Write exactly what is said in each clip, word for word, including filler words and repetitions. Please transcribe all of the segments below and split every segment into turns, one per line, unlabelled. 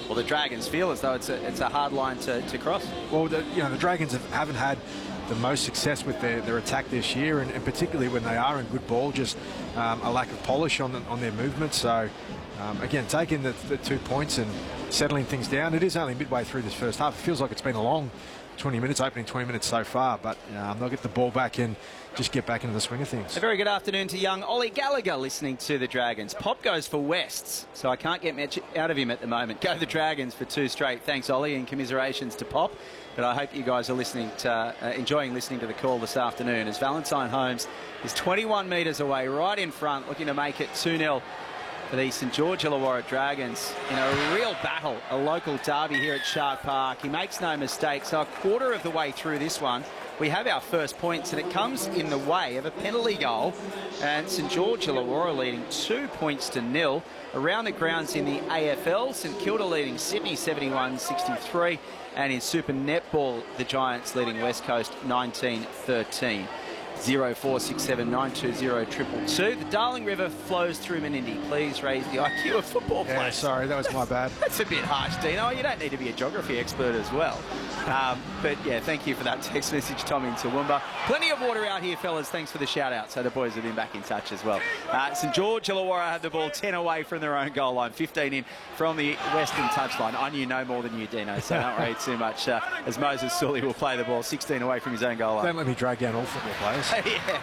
well, the Dragons feel as though it's a, it's a hard line to, to cross.
Well, the, you know, the Dragons have, haven't had the most success with their, their attack this year, and, and particularly when they are in good ball, just um, a lack of polish on, the, on their movement. So, um, again, taking the, the two points and settling things down. It is only midway through this first half. It feels like it's been a long twenty minutes, opening twenty minutes so far, but um, they'll get the ball back in, just get back into the swing of things.
A very good afternoon to young Ollie Gallagher listening to the Dragons. Pop goes for Wests, so I can't get much out of him at the moment. Go the Dragons for two straight. Thanks, Ollie, and commiserations to Pop. But I hope you guys are listening to, uh, enjoying listening to the call this afternoon, as Valentine Holmes is twenty-one metres away, right in front, looking to make it two nil for the St George Illawarra Dragons in a real battle, a local derby here at Shark Park. He makes no mistake, so a quarter of the way through this one, we have our first points, and it comes in the way of a penalty goal, and St George Illawarra leading two points to nil. Around the grounds in the A F L, St Kilda leading Sydney seventy-one sixty-three, and in Super Netball, the Giants leading West Coast nineteen thirteen. zero four six seven nine two zero two two two. The Darling River flows through Menindee. Please raise the I Q of football players.
Yeah, sorry, that was my bad.
That's a bit harsh, Dino. You don't need to be a geography expert as well. Um, but yeah, thank you for that text message, Tom in Toowoomba. Plenty of water out here, fellas. Thanks for the shout out. So the boys have been back in touch as well. Uh, St George Illawarra have the ball ten away from their own goal line, fifteen in from the western touchline. I knew no more than you, Dino, so don't worry too much. Uh, as Moses Sully will play the ball sixteen away from his own goal line.
Don't let me drag down all football players.
Yeah.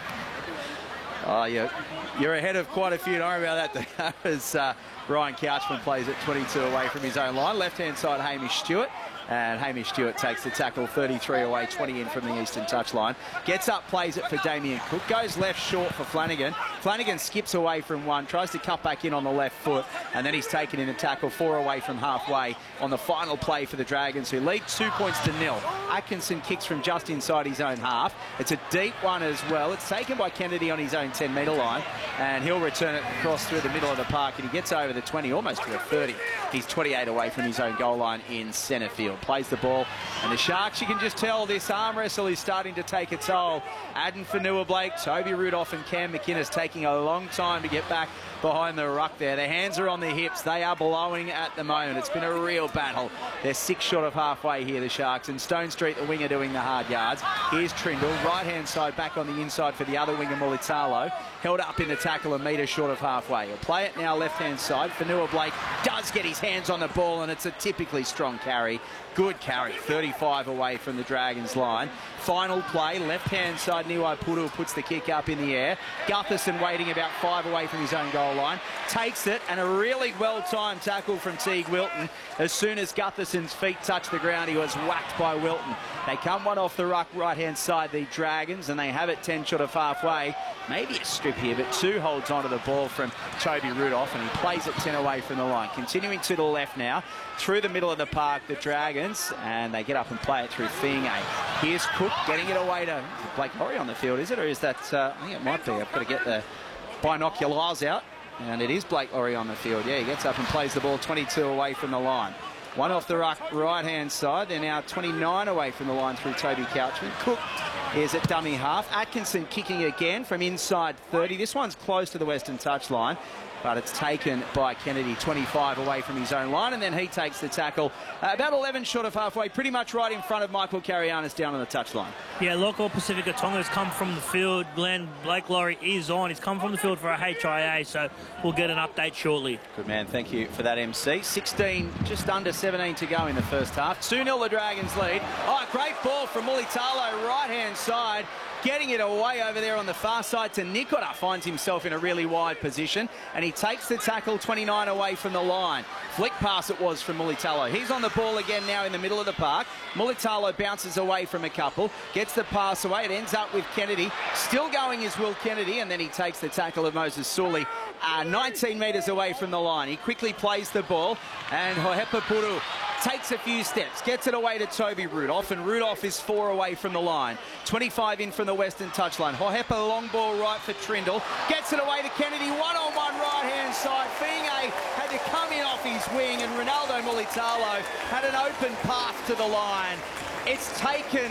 Oh, yeah. You're ahead of quite a few. Don't worry about that. That was uh, Ryan Couchman plays at twenty-two away from his own line. Left-hand side, Hamish Stewart. And Hamish Stewart takes the tackle, thirty-three away, twenty in from the eastern touchline. Gets up, plays it for Damien Cook. Goes left short for Flanagan. Flanagan skips away from one, tries to cut back in on the left foot, and then he's taken in a tackle, four away from halfway on the final play for the Dragons, who lead two points to nil. Atkinson kicks from just inside his own half. It's a deep one as well. It's taken by Kennedy on his own ten metre line, and he'll return it across through the middle of the park, and he gets over the twenty, almost to the thirty. He's twenty-eight away from his own goal line in centre field. Plays the ball, and the Sharks, you can just tell this arm wrestle is starting to take a toll. Aden Fanua-Blake, Toby Rudolph and Cam McInnes taking a long time to get back behind the ruck there. Their hands are on their hips. They are blowing at the moment. It's been a real battle. They're six short of halfway here, the Sharks, and Stone Street, the winger, doing the hard yards. Here's Trindle, right-hand side, back on the inside for the other winger, Mulitalo. Held up in the tackle, a metre short of halfway. He'll play it now left-hand side. Fanua-Blake does get his hands on the ball, and it's a typically strong carry. Good carry, thirty-five away from the Dragons line. Final play, left-hand side, Niwai Puru puts the kick up in the air. Gutherson waiting about five away from his own goal line. Takes it, and a really well-timed tackle from Teague Wilton. As soon as Gutherson's feet touch the ground, he was whacked by Wilton. They come one off the ruck right-hand side, the Dragons, and they have it ten short of halfway. Maybe a strip here, but two holds onto the ball from Toby Rudolph, and he plays it ten away from the line. Continuing to the left now, through the middle of the park, the Dragons, and they get up and play it through Fienge. Here's Cook getting it away to Blake Laurie on the field, is it? Or is that, uh, I think it might be. I've got to get the binoculars out. And it is Blake Laurie on the field. Yeah, he gets up and plays the ball twenty-two away from the line. One off the ruck, right-hand side. They're now twenty-nine away from the line through Toby Couchman. Cook is at dummy half. Atkinson kicking again from inside thirty. This one's close to the western touchline, but it's taken by Kennedy, twenty-five away from his own line, and then he takes the tackle uh, about eleven short of halfway, pretty much right in front of Michael Carianis down on the touchline.
Yeah, Local Pacifica Tonga's come from the field. Glenn Blake Laurie is on. He's come from the field for a H I A, so we'll get an update shortly.
Good man, thank you for that, M C. sixteen, just under seventeen to go in the first half. two nil the Dragons lead. Oh, great ball from Mulitalo, right-hand side. Getting it away over there on the far side to Nikora. Finds himself in a really wide position, and he takes the tackle twenty-nine away from the line. Flick pass it was from Mulitalo. He's on the ball again now in the middle of the park. Mulitalo bounces away from a couple, gets the pass away. It ends up with Kennedy. Still going is Will Kennedy, and then he takes the tackle of Moses Sully uh, nineteen metres away from the line. He quickly plays the ball, and Hohepa Puru takes a few steps, gets it away to Toby Rudolph, and Rudolph is four away from the line. twenty-five in from the western touchline. Hohepa, long ball right for Trindle, gets it away to Kennedy, one-on-one right-hand side. Fienge had to come in off his wing, and Ronaldo Mulitalo had an open path to the line. It's taken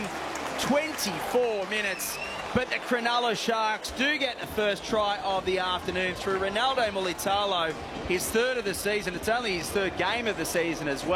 twenty-four minutes, but the Cronulla Sharks do get the first try of the afternoon through Ronaldo Mulitalo, his third of the season. It's only his third game of the season as well.